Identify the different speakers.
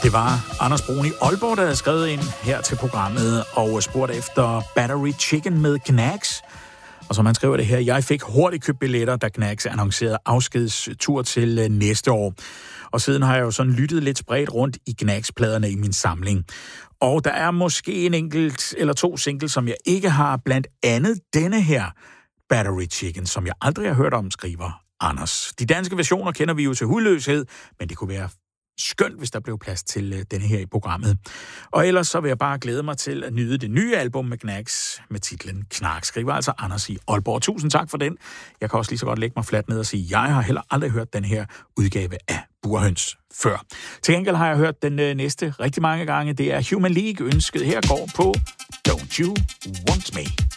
Speaker 1: Det var Anders Brun i Aalborg, der havde skrevet ind her til programmet og spurgt efter Battery Chicken med Knags. Og som han skriver det her, jeg fik hurtigt købt billetter, da Knags annoncerede afskedstur til næste år. Og siden har jeg jo sådan lyttet lidt spredt rundt i Knags-pladerne i min samling. Og der er måske en enkelt eller to singles, som jeg ikke har, blandt andet denne her Battery Chicken, som jeg aldrig har hørt om, skriver Anders. De danske versioner kender vi jo til hudløshed, men det kunne være skønt, hvis der blev plads til denne her i programmet. Og ellers så vil jeg bare glæde mig til at nyde det nye album med Knags med titlen Knark, skriver altså Anders i Aalborg. Tusind tak for den. Jeg kan også lige så godt lægge mig fladt ned og sige, jeg har heller aldrig hørt den her udgave af Burhøns før. Til gengæld har jeg hørt den næste rigtig mange gange. Det er Human League. Ønsket her går på Don't You Want Me.